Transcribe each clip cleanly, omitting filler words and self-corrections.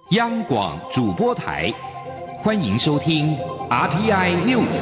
央广主播台，欢迎收听 RTI News。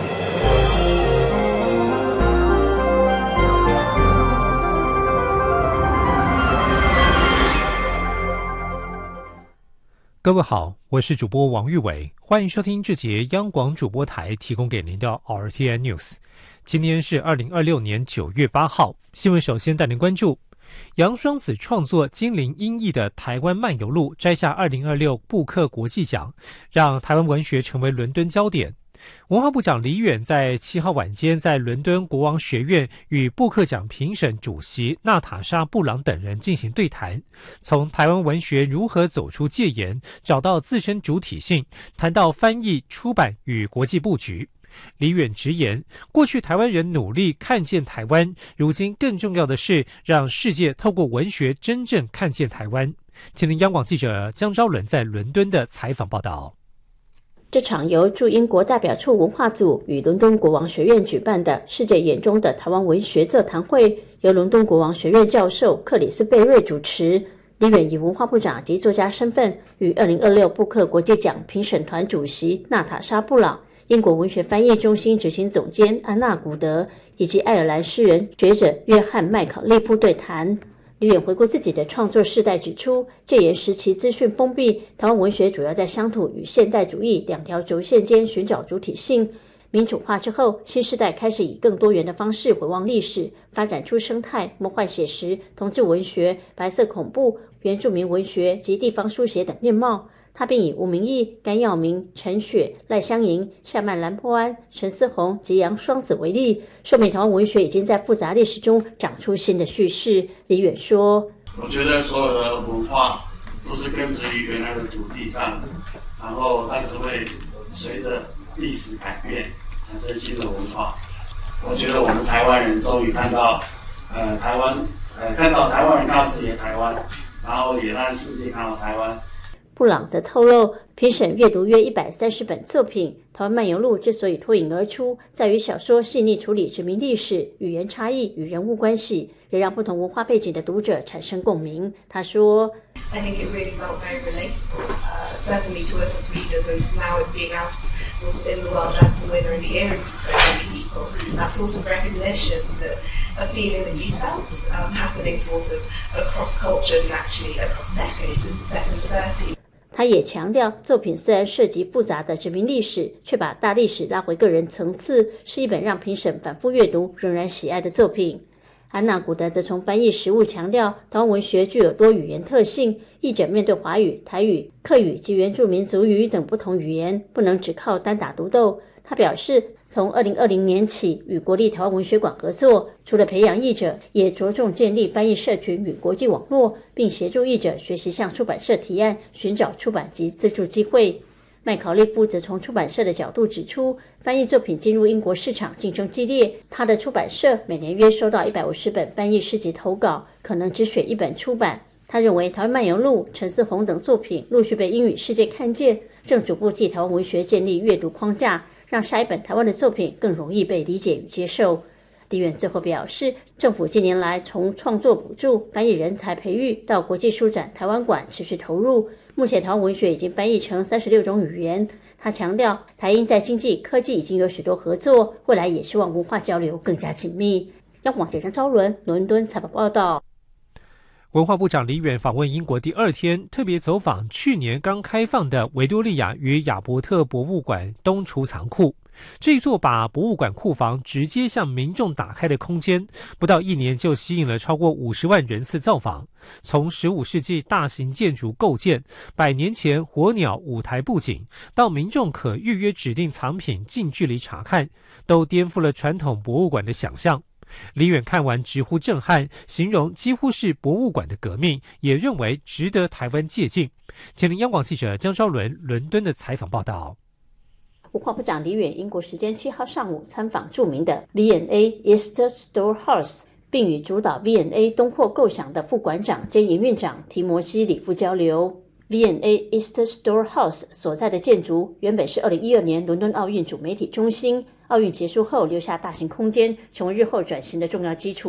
各位好，我是主播王玉伟，欢迎收听这节央广主播台提供给您的 RTI News。今天是2026年9月8号，新闻首先带您关注。杨双子创作精灵音译的《台湾漫游录》摘下2026布克国际奖，让台湾文学成为伦敦焦点。文化部长李远在7号晚间在伦敦国王学院与布克奖评审主席娜塔莎·布朗等人进行对谈，从台湾文学如何走出戒严，找到自身主体性，谈到翻译、出版与国际布局。李远直言，过去台湾人努力看见台湾，如今更重要的是让世界透过文学真正看见台湾。请听央广记者江昭伦在伦敦的采访报道。 这场由驻英国代表处文化组与伦敦国王学院举办的世界眼中的台湾文学座谈会，由伦敦国王学院教授克里斯贝瑞主持。李远以文化部长及作家身份，与2026布克国际奖评审团主席娜塔莎·布朗、英国文学翻译中心执行总监安娜·古德以及爱尔兰诗人学者约翰·麦考利夫对谈。李远回顾自己的创作世代，指出戒严时期资讯封闭，台湾文学主要在乡土与现代主义两条轴线间寻找主体性。民主化之后，新世代开始以更多元的方式回望历史，发展出生态、魔幻写实、同志文学、白色恐怖、原住民文学及地方书写等面貌。他并以吴明义、甘耀明、陈雪、赖香吟、夏曼兰波安、陈思宏及杨双子为例，说明台湾文学已经在复杂历史中长出新的叙事。李远说， 我觉得所有的文化都是根植于原来的土地上，然后它只会随着历史改变产生新的文化。我觉得我们台湾人终于看到台湾看到台湾人看到自己的台湾，然后也让世界看到台湾。 布朗则透露，评审阅读约130本作品，《台湾漫游录》之所以脱颖而出，在于小说细腻处理殖民历史、语言差异与人物关系，也让不同文化背景的读者产生共鸣。他说 I think it really felt very relatable, certainly to us as readers, and now it being out sort of in the world as the winner and hearing from so many people, that sort of recognition, that a feeling that you felt happening sort of across cultures and actually across decades. It's set in the 30s. 他也强调，作品虽然涉及复杂的殖民历史，却把大历史拉回个人层次，是一本让评审反复阅读仍然喜爱的作品。安娜·古德则从翻译实务强调，台湾文学具有多语言特性，译者面对华语、台语、客语及原住民族语等不同语言，不能只靠单打独斗。他表示，从2020年起与国立台湾文学馆合作，除了培养译者，也着重建立翻译社群与国际网络，并协助译者学习向出版社提案，寻找出版及资助机会。麦考利夫则从出版社的角度指出，翻译作品进入英国市场竞争激烈，他的出版社每年约收到150本翻译诗集投稿，可能只选一本出版。他认为《台湾漫游录》、陈思宏等作品陆续被英语世界看见，正逐步替台湾文学建立阅读框架，让下一本台湾的作品更容易被理解与接受。李远最后表示，政府近年来从创作补助、翻译人才培育到国际书展、台湾馆持续投入，目前台湾文学已经翻译成36种语言。他强调，台英在经济、科技已经有许多合作，未来也希望文化交流更加紧密。央广记者张昭伦伦敦采访报道。 文化部长李远访问英国第2天，特别走访去年刚开放的维多利亚与亚伯特博物馆东储藏库。这一座把博物馆库房直接向民众打开的空间，不到1年就吸引了超过50万人次造访。从15世纪大型建筑构建、100年前火鸟舞台布景，到民众可预约指定藏品近距离查看，都颠覆了传统博物馆的想象。李远看完直呼震撼，形容几乎是博物馆的革命，也认为值得台湾借鉴。请听央广记者江昭伦伦敦的采访报道。 文化部长李远英国时间7号上午参访著名的 V&A East Storehouse， 并与主导 V&A 东扩构想的副馆长兼营运长提摩西·里夫交流。V&A East Storehouse 所在的建筑原本是2012年伦敦奥运主媒体中心，奥运结束后留下大型空间，成为日后转型的重要基础。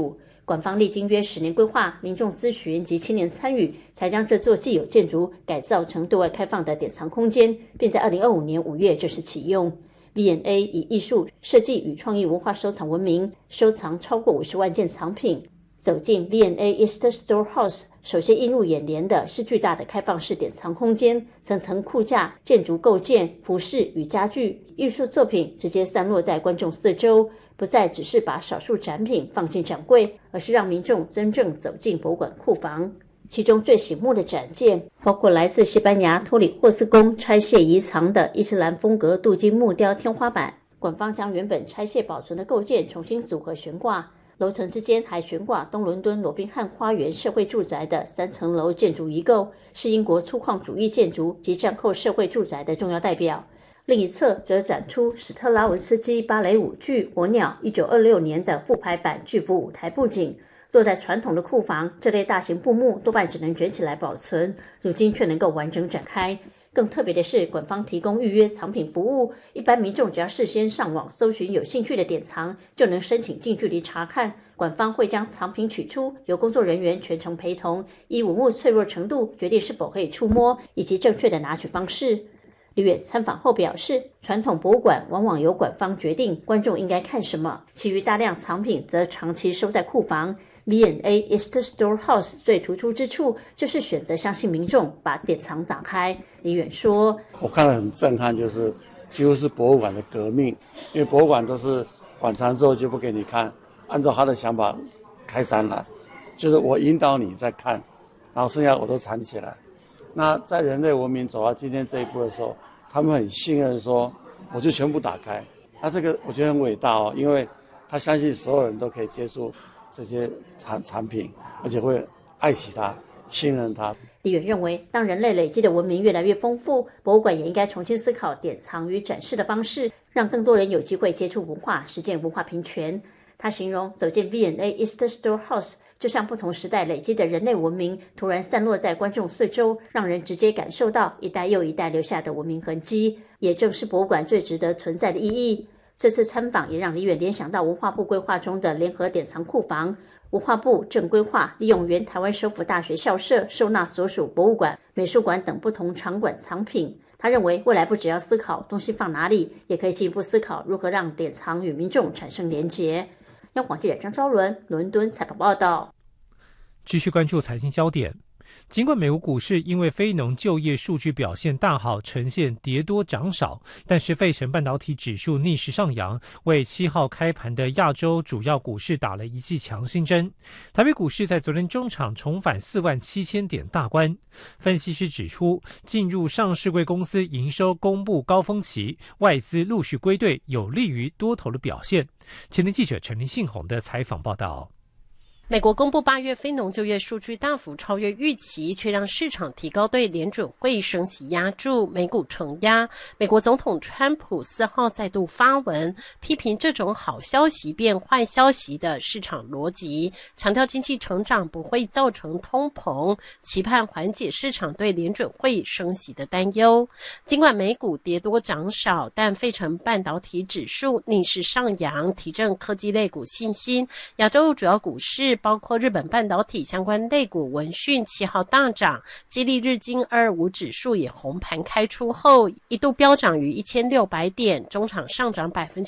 馆方历经约10年规划、民众咨询及青年参与，才将这座既有建筑改造成对外开放的典藏空间，并在2025年5月正式启用。V&A 以艺术、设计与创意文化收藏闻名，收藏超过50万件藏品。走进 V&A East Storehouse， 首先映入眼帘的是巨大的开放式典藏空间，层层库架、建筑构件、服饰与家具、艺术作品直接散落在观众四周，不再只是把少数展品放进展柜，而是让民众真正走进博物馆库房。其中最醒目的展件包括来自西班牙托里霍斯宫拆卸遗藏的伊斯兰风格镀金木雕天花板，馆方将原本拆卸保存的构件重新组合悬挂，楼层之间还悬挂东伦敦罗宾汉花园社会住宅的3层楼建筑遗构，是英国粗犷主义建筑及战后社会住宅的重要代表。另一侧则展出史特拉文斯基芭蕾舞剧《火鸟》1926年的复排版巨幅舞台布景。落在传统的库房，这类大型布幕多半只能卷起来保存，如今却能够完整展开。更特别的是，馆方提供预约藏品服务，一般民众只要事先上网搜寻有兴趣的典藏，就能申请近距离查看。馆方会将藏品取出，由工作人员全程陪同，依文物脆弱程度决定是否可以触摸以及正确的拿取方式。李远参访后表示，传统博物馆往往由馆方决定观众应该看什么，其余大量藏品则长期收在库房。V&A East Storehouse 最突出之处就是选择相信民众，把典藏打开。李远说：“ 我看了很震撼，就是几乎是博物馆的革命，因为博物馆都是馆藏之后就不给你看，按照他的想法开展览，就是我引导你在看，然后剩下我都藏起来。那在人类文明走到今天这一步的时候，他们很信任说，我就全部打开。那这个我觉得很伟大哦，因为他相信所有人都可以接触这些产品，而且会爱惜它、信任它。” 李远认为，当人类累积的文明越来越丰富，博物馆也应该重新思考典藏与展示的方式，让更多人有机会接触文化，实践文化平权。他形容走进 V&A East Storehouse 就像不同时代累积的人类文明突然散落在观众四周，让人直接感受到一代又一代留下的文明痕迹，也正是博物馆最值得存在的意义。这次参访也让李远联想到文化部规划中的联合典藏库房。文化部正规划利用原台湾首府大学校舍收纳所属博物馆、美术馆等不同场馆藏品。他认为未来不只要思考东西放哪里，也可以进一步思考如何让典藏与民众产生连结。央广记者张昭伦伦敦采访报道。 继续关注财经焦点。尽管美国股市因为非农就业数据表现大好，呈现跌多涨少，但是费城半导体指数逆势上扬，为7号开盘的亚洲主要股市打了一剂强心针。台北股市在昨天中场重返47000点大关。分析师指出，进入上市柜公司营收公布高峰期，外资陆续归队，有利于多头的表现。前天记者陈林信宏的采访报道。 美国公布8月非农就业数据大幅超越预期，却让市场提高对联准会升息压注，美股承压。美国总统川普4号再度发文，批评这种好消息变坏消息的市场逻辑，强调经济成长不会造成通膨，期盼缓解市场对联准会升息的担忧。尽管美股跌多涨少，但费城半导体指数逆势上扬，提振科技类股信心。亚洲主要股市包括日本半导体相关类股文讯7号大涨，激励日经225指数也红盘开出后一度飙涨逾1600点，中场上涨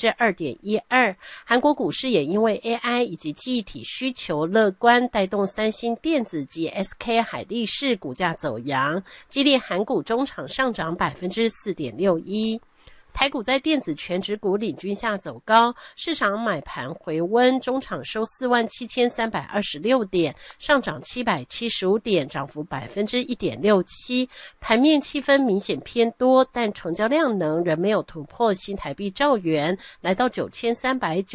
2.12%。 韩国股市也因为 AI 以及记忆体需求乐观，带动三星电子及 SK 海力士股价走扬，激励韩股中场上涨 4.61%。台股在电子全指股领军下走高，市场买盘回温，中场收47326点，上涨775点，涨幅 1.67%。盘面气氛明显偏多，但成交量能仍没有突破新台币兆元，来到9390